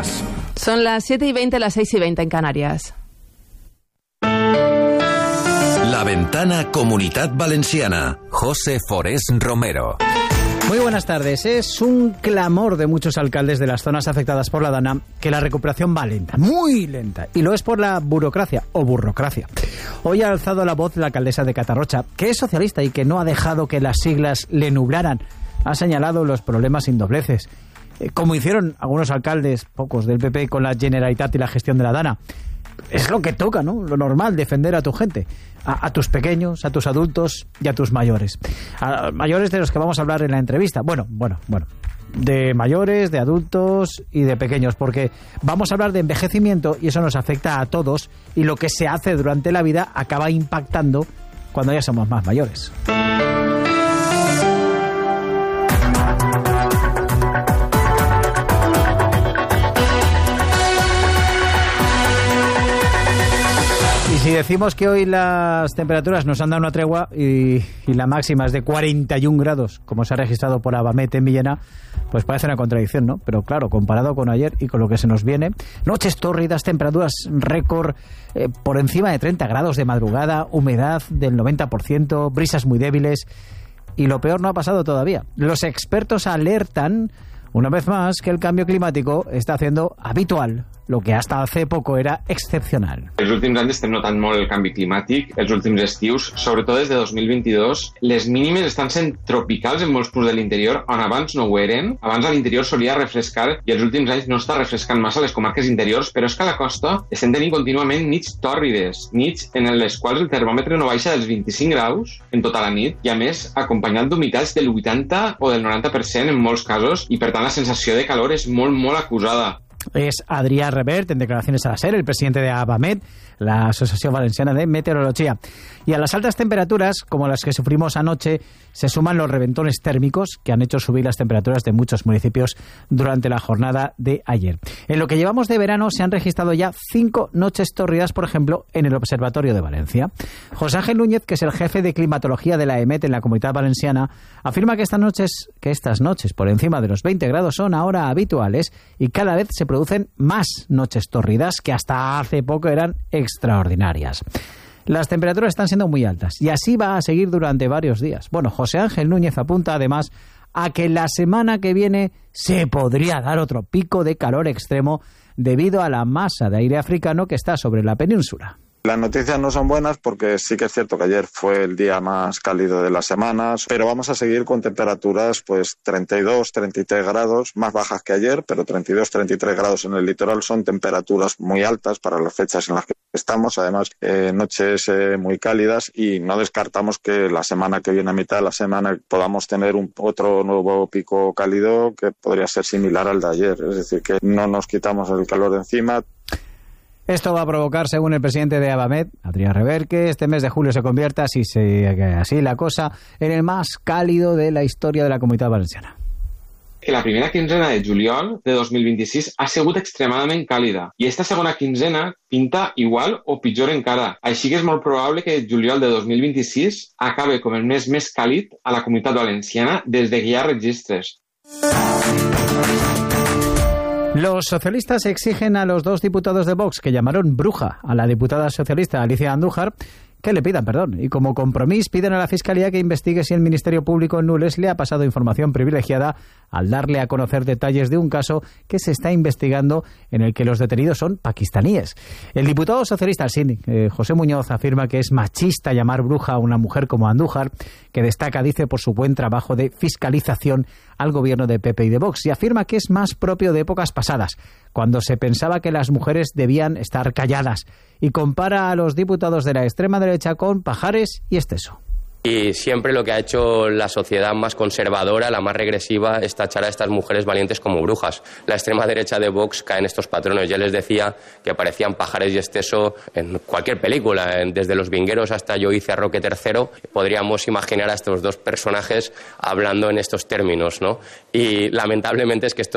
Canarias. Son las 7:20, las 6:20 en Canarias. La Ventana Comunitat Valenciana. José Forés Romero. Muy buenas tardes. Es un clamor de muchos alcaldes de las zonas afectadas por la Dana que la recuperación va lenta, muy lenta. Y lo es por la burocracia o burrocracia. Hoy ha alzado la voz la alcaldesa de Catarrocha, que es socialista y que no ha dejado que las siglas le nublaran. Ha señalado los problemas sin dobleces, como hicieron algunos alcaldes, pocos del PP, con la Generalitat y la gestión de la Dana. Es lo que toca, ¿no? Lo normal, defender a tu gente, a tus pequeños, a tus adultos y a tus mayores. A mayores de los que vamos a hablar en la entrevista. Bueno. De mayores, de adultos y de pequeños, porque vamos a hablar de envejecimiento y eso nos afecta a todos, y lo que se hace durante la vida acaba impactando cuando ya somos más mayores. Si decimos que hoy las temperaturas nos han dado una tregua y la máxima es de 41 grados, como se ha registrado por Abamet en Villena, pues parece una contradicción, ¿no? Pero claro, comparado con ayer y con lo que se nos viene, noches tórridas, temperaturas récord, por encima de 30 grados de madrugada, humedad del 90%, brisas muy débiles, y lo peor no ha pasado todavía. Los expertos alertan una vez más que el cambio climático està haciendo habitual lo que hasta hace poco era excepcional. Els últims anys estem notant molt el canvi climàtic, els últims estius, sobretot des de 2022, les mínimes estan sent tropicals en molts punts de l'interior, on abans no ho eren. Abans a l'interior solia refrescar i els últims anys no està refrescant massa les comarques interiors, però és que a la costa estem tenint contínuament nits tòrrides, nits en les quals el termòmetre no baixa dels 25 graus en tota la nit, i a més acompanyat d'humitats del 80 o del 90% en molts casos, i per tant la sensació de calor és molt, molt acusada. Es Adrià Revert, en declaraciones a la SER, el presidente de Abamet, la Asociación Valenciana de Meteorología. Y a las altas temperaturas, como las que sufrimos anoche, se suman los reventones térmicos que han hecho subir las temperaturas de muchos municipios durante la jornada de ayer. En lo que llevamos de verano se han registrado ya 5 noches tórridas, por ejemplo, en el Observatorio de Valencia. José Ángel Núñez, que es el jefe de climatología de la EMET en la Comunitat Valenciana, afirma que estas noches por encima de los 20 grados son ahora habituales y cada vez se producen más noches tórridas que hasta hace poco eran extraordinarias. Las temperaturas están siendo muy altas y así va a seguir durante varios días. Bueno, José Ángel Núñez apunta además a que la semana que viene se podría dar otro pico de calor extremo debido a la masa de aire africano que está sobre la península. Las noticias no son buenas porque sí que es cierto que ayer fue el día más cálido de las semanas, pero vamos a seguir con temperaturas pues 32, 33 grados, más bajas que ayer, pero 32, 33 grados en el litoral son temperaturas muy altas para las fechas en las que estamos, además noches muy cálidas, y no descartamos que la semana que viene, a mitad de la semana, podamos tener otro nuevo pico cálido que podría ser similar al de ayer, es decir, que no nos quitamos el calor de encima. Esto va a provocar, según el presidente de Abamet, Adrià Revert, que este mes de julio se convierta, así la cosa, en el más cálido de la historia de la Comunitat Valenciana. Que la primera quinzena de juliol de 2026 ha sigut extremadament càlida i esta segona quinzena pinta igual o pitjor encara. Així que és molt probable que el juliol de 2026 acabe com el mes més càlid a la Comunitat Valenciana des de que hi ha registres. Los socialistas exigen a los 2 diputados de Vox que llamaron bruja a la diputada socialista Alicia Andújar que le pidan perdón, y como compromiso piden a la Fiscalía que investigue si el Ministerio Público en Nules le ha pasado información privilegiada al darle a conocer detalles de un caso que se está investigando en el que los detenidos son pakistaníes. El diputado socialista, el síndic, José Muñoz, afirma que es machista llamar bruja a una mujer como Andújar, que destaca, dice, por su buen trabajo de fiscalización al gobierno de PP y de Vox, y afirma que es más propio de épocas pasadas, cuando se pensaba que las mujeres debían estar calladas, y compara a los diputados de la extrema derecha con Pajares y Esteso. Y siempre lo que ha hecho la sociedad más conservadora, la más regresiva, es tachar a estas mujeres valientes como brujas. La extrema derecha de Vox cae en estos patrones. Ya les decía que parecían Pajares y Esteso en cualquier película, desde Los Vingueros hasta Yo hice a Roque III. Podríamos imaginar a estos dos personajes hablando en estos términos, ¿no? Y lamentablemente es que esto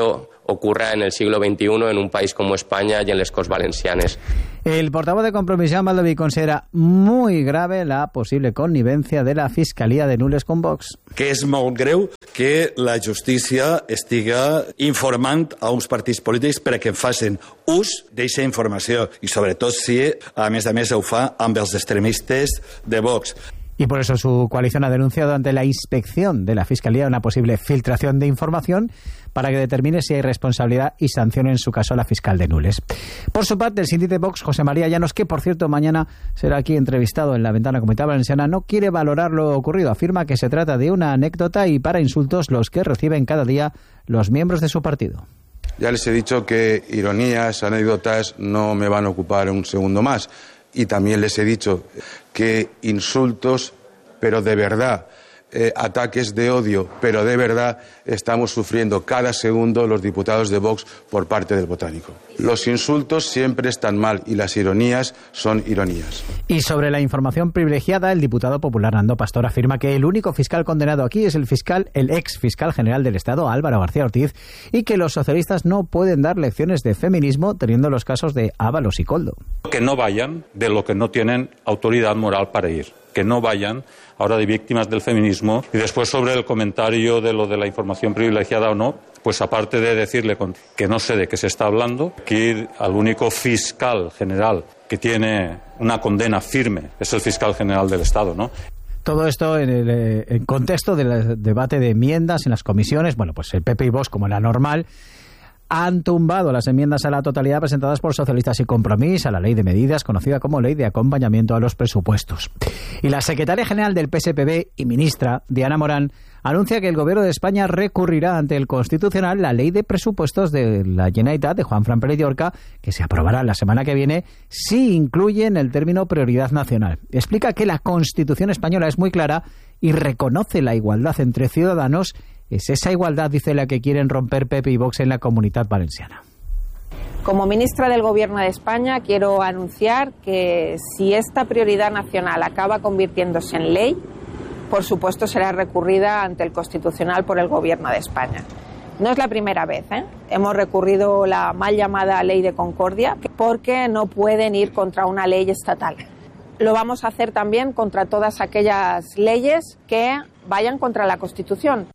ocurra en el siglo XXI en un país como España y en les Corts Valencianes. El portavoz de Compromís, Jean Baldoví, considera muy grave la posible connivencia de la Fiscalia de Nules con Vox. Que és molt greu que la justícia estiga informant a uns partits polítics perquè en facin ús d'aquesta informació i sobretot si, a més ho fa amb els extremistes de Vox. Y por eso su coalición ha denunciado ante la inspección de la Fiscalía una posible filtración de información para que determine si hay responsabilidad y sancione en su caso a la fiscal de Nules. Por su parte, el síndic de Vox, José María Llanos, que por cierto mañana será aquí entrevistado en La Ventana Comunitaria Valenciana, no quiere valorar lo ocurrido. Afirma que se trata de una anécdota y para insultos los que reciben cada día los miembros de su partido. Ya les he dicho que ironías, anécdotas no me van a ocupar un segundo más. Y también les he dicho que insultos, pero de verdad, ataques de odio, pero de verdad, estamos sufriendo cada segundo los diputados de Vox por parte del Botánico. Los insultos siempre están mal y las ironías son ironías. Y sobre la información privilegiada, el diputado popular Nando Pastor afirma que el único fiscal condenado aquí es el ex fiscal general del Estado, Álvaro García Ortiz, y que los socialistas no pueden dar lecciones de feminismo teniendo los casos de Ábalos y Koldo. Que no vayan de lo que no tienen autoridad moral para ir. Que no vayan ahora de víctimas del feminismo. Y después sobre el comentario de lo de la información privilegiada o no, pues aparte de decirle que no sé de qué se está hablando, que al único fiscal general que tiene una condena firme es el fiscal general del Estado, ¿no? Todo esto en el contexto del debate de enmiendas en las comisiones. Bueno, pues el PP y Vox, como era normal, han tumbado las enmiendas a la totalidad presentadas por Socialistas y Compromís a la Ley de Medidas, conocida como Ley de Acompañamiento a los Presupuestos. Y la secretaria general del PSPB y ministra, Diana Morán, anuncia que el Gobierno de España recurrirá ante el Constitucional la Ley de Presupuestos de la Generalitat de Juanfran Pérez Llorca, que se aprobará la semana que viene, si incluyen el término prioridad nacional. Explica que la Constitución española es muy clara y reconoce la igualdad entre ciudadanos. Es esa igualdad, dice, la que quieren romper PP y Vox en la Comunitat Valenciana. Como ministra del Gobierno de España quiero anunciar que si esta prioridad nacional acaba convirtiéndose en ley, por supuesto será recurrida ante el Constitucional por el Gobierno de España. No es la primera vez, Hemos recurrido la mal llamada Ley de Concordia porque no pueden ir contra una ley estatal. Lo vamos a hacer también contra todas aquellas leyes que vayan contra la Constitución.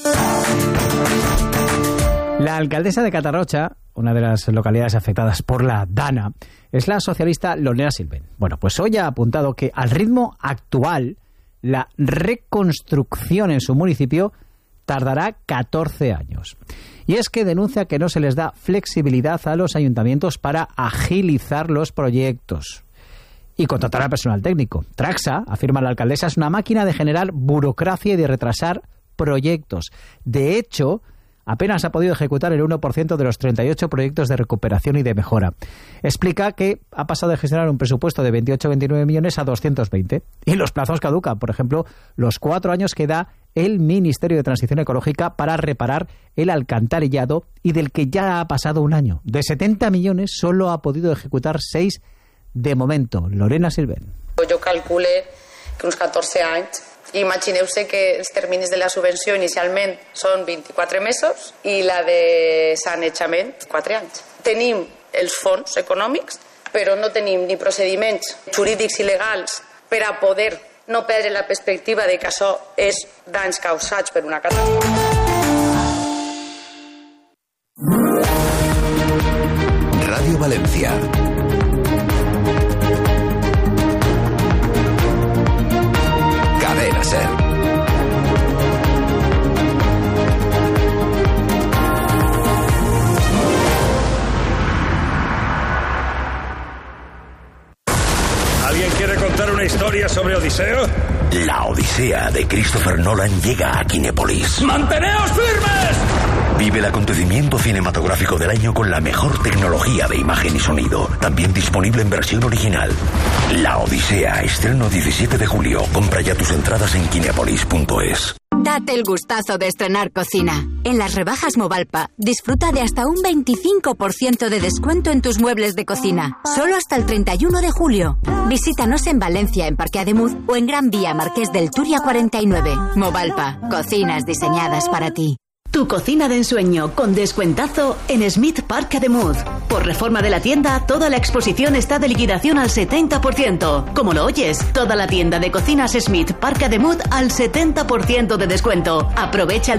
La alcaldesa de Catarrocha, una de las localidades afectadas por la DANA, es la socialista Lorena Silven. Bueno, pues hoy ha apuntado que al ritmo actual la reconstrucción en su municipio tardará 14 años. Y es que denuncia que no se les da flexibilidad a los ayuntamientos para agilizar los proyectos y contratar al personal técnico. Traxa, afirma la alcaldesa, es una máquina de generar burocracia y de retrasar proyectos. De hecho, apenas ha podido ejecutar el 1% de los 38 proyectos de recuperación y de mejora. Explica que ha pasado de gestionar un presupuesto de 28-29 millones a 220. Y los plazos caducan. Por ejemplo, los 4 años que da el Ministerio de Transición Ecológica para reparar el alcantarillado y del que ya ha pasado un año. De 70 millones solo ha podido ejecutar 6 de momento. Lorena Silven. Jo calcule que uns 14 anys. Imagineu-se que els terminis de la subvenció inicialment són 24 mesos i la de sanejament 4 anys. Tenim els fons econòmics, però no tenim ni procediments jurídics i legals per a poder no perdre la perspectiva de que això és danys causats per una catàstrofe. Radio Valencia. Cadena Ser. ¿Alguien quiere contar una historia sobre Odiseo? La Odisea de Christopher Nolan llega a Kinépolis. ¡Manteneos firmes! Vive el acontecimiento cinematográfico del año con la mejor tecnología de imagen y sonido. También disponible en versión original. La Odisea, estreno 17 de julio. Compra ya tus entradas en kinepolis.es. Date el gustazo de estrenar cocina. En las rebajas Movalpa, disfruta de hasta un 25% de descuento en tus muebles de cocina. Solo hasta el 31 de julio. Visítanos en Valencia, en Parque Ademuz o en Gran Vía Marqués del Turia 49. Movalpa, cocinas diseñadas para ti. Tu cocina de ensueño con descuentazo en Smith Park Ademuz. Por reforma de la tienda, toda la exposición está de liquidación al 70%. Como lo oyes, toda la tienda de cocinas Smith Park Ademuz al 70% de descuento. Aprovecha el